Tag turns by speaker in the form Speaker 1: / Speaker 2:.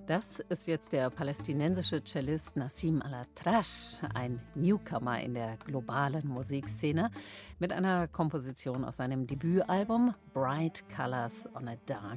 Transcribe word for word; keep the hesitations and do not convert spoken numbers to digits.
Speaker 1: Das ist jetzt der palästinensische Cellist Nassim Al-Atrash, ein Newcomer in der globalen Musikszene, mit einer Komposition aus seinem Debütalbum Bright Colors on a Dark